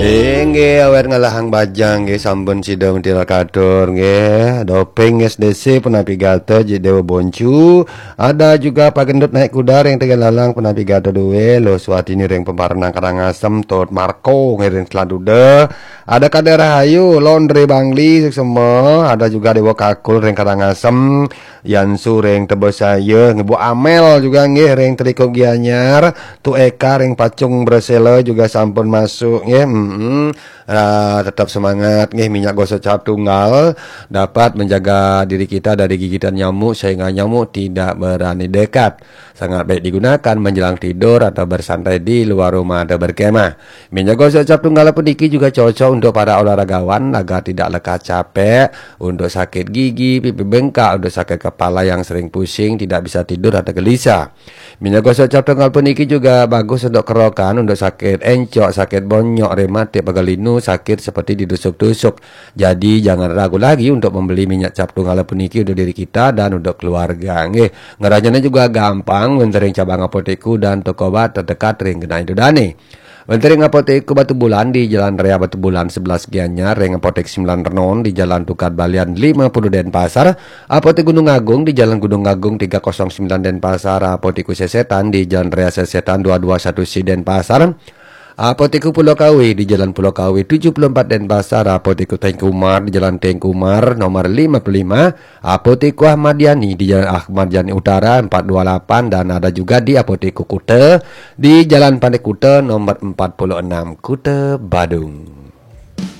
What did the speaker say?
Nggih, awer ngalahang bajang nggih sampun sida mentira kadur nggih. Doping SDC penapi gata Dewa Boncu. Ada juga Pak Gendut naik kuda ring Tegal Lalang penapi gata duwe. Lo Swatini ring Pemparenang Karangasem Tot Marco ngiring Seladude. Ada Kader Rahayu Laundry Bangli semua. Ada juga Dewa Kakul ring Karangasem. Yansu ring Tebosaya Ngebu Amel juga nggih ring Teliko Gianyar. Tu Eka ring Pacung Bresela juga sampun masuk nggih. Tetap semangat nih, minyak gosok cap tunggal dapat menjaga diri kita dari gigitan nyamuk sehingga nyamuk tidak berani dekat. Sangat baik digunakan menjelang tidur atau bersantai di luar rumah atau berkemah. Minyak gosok cap tunggal pediki juga cocok untuk para olahragawan agar tidak lekas capek, untuk sakit gigi, pipi bengkak, untuk sakit kepala yang sering pusing, tidak bisa tidur atau gelisah. Minyak gosok cap tunggal peniki juga bagus untuk kerokan, untuk sakit encok, sakit bonyok, rematik, pegalinu, sakit seperti didusuk-dusuk. Jadi jangan ragu lagi untuk membeli minyak cap tunggal peniki untuk diri kita dan untuk keluarga. Nggih, ngerajanya juga gampang, mentering cabang apotekku dan toko obat terdekat ring Genai Dudane. Mentering apotekku Batu Bulan di Jalan Raya Batu Bulan 11 Gianyar, ring apotek 9 Renon di Jalan Tukar Balian 50 Denpasar, apotek Gunung Agung di Jalan Gunung Agung 309 Denpasar, apotekku Sesetan di Jalan Raya Sesetan 221 Si Denpasar, apotekku Pulau Kawi di Jalan Pulau Kawi 74 Denpasar, apotekku Tengkumar di Jalan Tengkumar nomor 55, apotekku Ahmad Yani di Jalan Ahmad Yani Utara 428, dan ada juga di apotekku Kute di Jalan Pandai Kute nomor 46 Kute Badung.